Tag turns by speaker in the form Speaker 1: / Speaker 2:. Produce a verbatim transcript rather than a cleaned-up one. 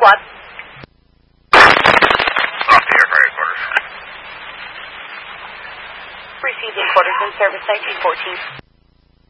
Speaker 1: squad.
Speaker 2: Off the air carrier quarters.
Speaker 1: Receiving quarters in service nineteen fourteen.